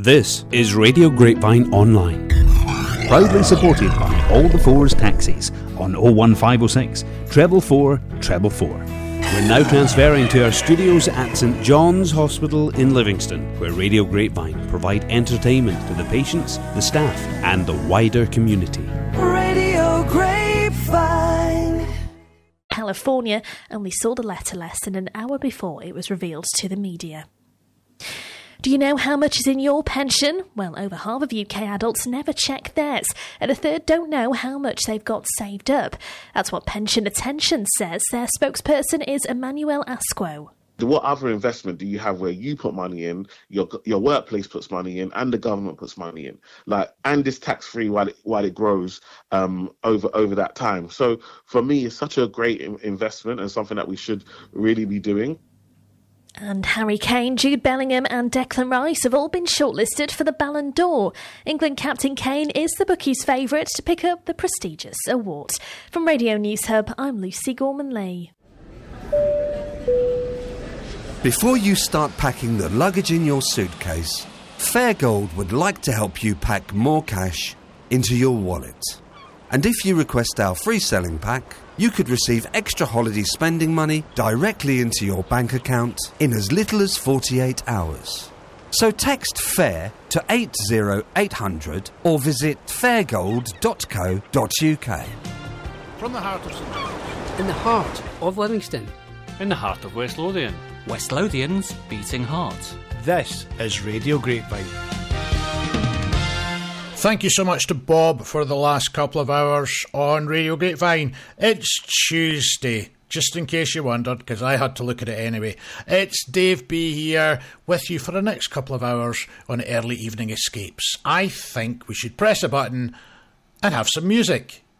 This is Radio Grapevine Online, proudly supported by All the Fours Taxis on 01506 444 444. We're now transferring to our studios at St John's Hospital in Livingston, where Radio Grapevine provide entertainment to the patients, the staff and the wider community. Radio Grapevine. California only saw the letter less than an hour before it was revealed to the media. Do you know how much is in your pension? Well, over half of UK adults never check theirs, and a third don't know how much they've got saved up. That's what Pension Attention says. Their spokesperson is Emmanuel Asquo. What other investment do you have where you put money in, your workplace puts money in, and the government puts money in, and it's tax free while it grows over that time? So for me, it's such a great investment and something that we should really be doing. And Harry Kane, Jude Bellingham and Declan Rice have all been shortlisted for the Ballon d'Or. England captain Kane is the bookies' favourite to pick up the prestigious award. From Radio News Hub, I'm Lucy Gorman-Lee. Before you start packing the luggage in your suitcase, Fairgold would like to help you pack more cash into your wallet. And if you request our free selling pack, you could receive extra holiday spending money directly into your bank account in as little as 48 hours. So text FAIR to 80800 or visit fairgold.co.uk. From the heart of St John's. In the heart of Livingston. In the heart of West Lothian. West Lothian's beating heart. This is Radio Grapevine. Thank you so much to Bob for the last couple of hours on Radio Grapevine. It's Tuesday, just in case you wondered, because I had to look at it anyway. It's Dave B here with you for the next couple of hours on Early Evening Escapes. I think we should press a button and have some music.